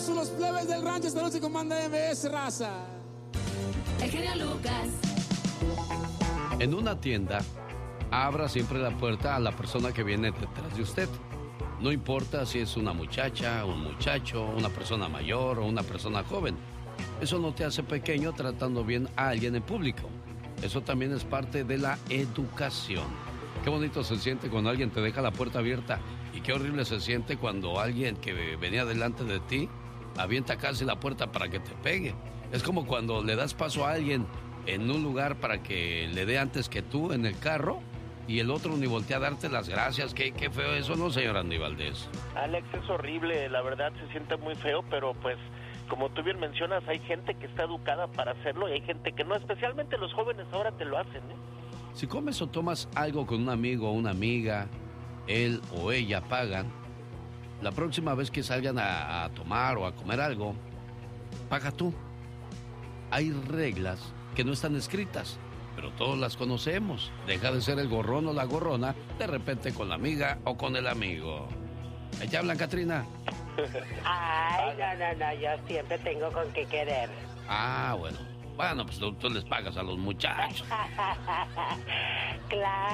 aplauso a los plebes del rancho. Esta noche comanda MBS, raza. El genio Lucas. En una tienda, abra siempre la puerta a la persona que viene detrás de usted. No importa si es una muchacha, un muchacho, una persona mayor o una persona joven. Eso no te hace pequeño tratando bien a alguien en público. Eso también es parte de la educación. Qué bonito se siente cuando alguien te deja la puerta abierta. Y qué horrible se siente cuando alguien que venía delante de ti avienta casi la puerta para que te pegue. Es como cuando le das paso a alguien en un lugar para que le dé antes que tú en el carro y el otro ni voltea a darte las gracias. Qué feo eso, ¿no, señor Andy Valdés? Alex, es horrible, la verdad se siente muy feo, pero pues como tú bien mencionas, hay gente que está educada para hacerlo y hay gente que no, especialmente los jóvenes ahora te lo hacen, ¿eh? Si comes o tomas algo con un amigo o una amiga, él o ella pagan, la próxima vez que salgan a tomar o a comer algo, paga tú. Hay reglas que no están escritas, pero todos las conocemos. Deja de ser el gorrón o la gorrona de repente con la amiga o con el amigo. ¿Ahí te hablan, Catrina? Ay, no, yo siempre tengo con qué querer. Ah, bueno. Bueno, pues tú les pagas a los muchachos. Claro.